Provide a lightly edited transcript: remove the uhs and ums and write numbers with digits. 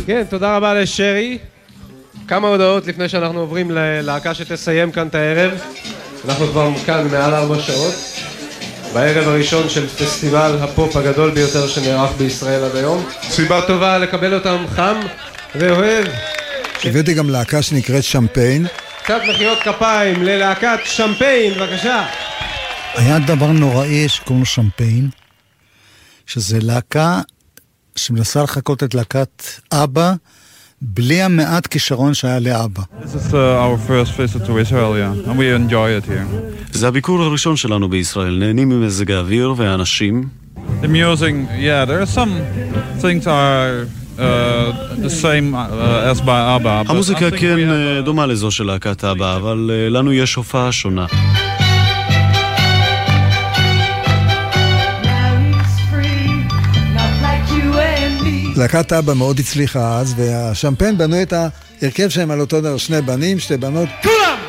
כן, תודה רבה לשרי. כמה הודעות לפני שאנחנו עוברים ללהקה שתסיים כאן את הערב. אנחנו כבר כאן מעל 4 שעות. בערב הראשון של פסטיבל הפופ הגדול ביותר שנערך בישראל עד היום. סיבה טובה לקבל אותם חם ואוהב. הבאתי גם להקה שנקראת שמפיין. קצת מחיאות כפיים ללהקת שמפיין, בבקשה. היה דבר נוראי שקוראים לו שמפיין, שזה להקה שמנסה לחכות את להקת אבא, בלי המעט כישרון שהיה לאבא. This is our first visit to Israel, yeah, and we enjoy it here. זה הביקור הראשון שלנו בישראל, נהנים ממזג האוויר והאנשים. The music, yeah, there are some things are the same as by ABBA. המוזיקה כן דומה לזו של להקת אבא, אבל לנו יש הופעה שונה. להקת אבא מאוד הצליחה אז, והשמפיין בנו את ההרכב שהם על אותו דבר, 2 בנים, 2 בנות. כולם!